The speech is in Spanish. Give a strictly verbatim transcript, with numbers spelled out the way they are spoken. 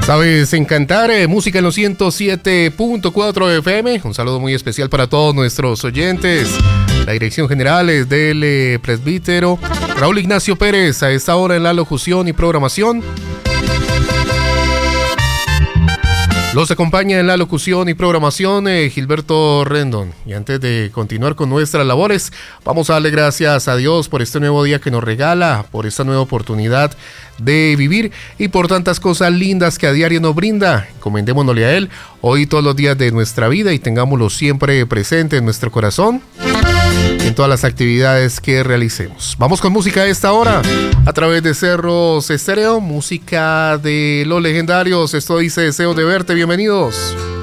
Sabes encantar, eh, música en los ciento siete punto cuatro F M. Un saludo muy especial para todos nuestros oyentes. La dirección general es del eh, presbítero Raúl Ignacio Pérez, a esta hora en la locución y programación. Los acompaña en la locución y programación eh, Gilberto Rendón. Y antes de continuar con nuestras labores, vamos a darle gracias a Dios por este nuevo día que nos regala, por esta nueva oportunidad de vivir y por tantas cosas lindas que a diario nos brinda. Encomendémonosle a Él hoy todos los días de nuestra vida y tengámoslo siempre presente en nuestro corazón y en todas las actividades que realicemos. Vamos con música a esta hora a través de Cerros Estéreo, música de los legendarios. Esto dice Deseo de Verte. Bienvenidos.